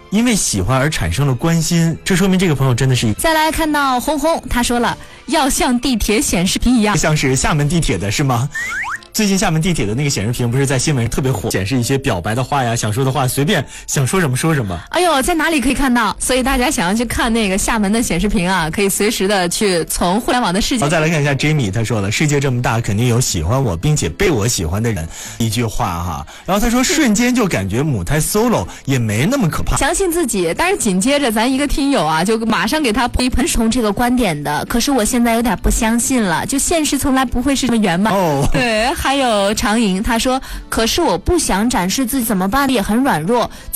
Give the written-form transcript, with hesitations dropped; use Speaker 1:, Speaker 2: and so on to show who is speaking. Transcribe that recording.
Speaker 1: 因为喜欢而产生了关心，这说明这个朋友真的是。
Speaker 2: 再来看到红红，他说了要像地铁显示屏一样，
Speaker 1: 像是厦门地铁的是吗？最近厦门地铁的那个显示屏不是在新闻特别火，显示一些表白的话呀，想说的话，随便想说什么说什么。
Speaker 2: 哎呦，在哪里可以看到？所以大家想要去看那个厦门的显示屏啊，可以随时的去从互联网的世界。
Speaker 1: 好，再来看一下 Jamie， 他说了，世界这么大，肯定有喜欢我并且被我喜欢的人，一句话哈。然后他说，瞬间就感觉母胎 solo 也没那么可怕，
Speaker 2: 相信自己。但是紧接着咱一个听友啊，就马上给他泼一盆水。这个观点的，可是我现在有点不相信了，就现实从来不会是这么圆满。
Speaker 1: 哦，
Speaker 2: 对，还有长影，他说，可是我不想展示自己怎么办，也很软弱。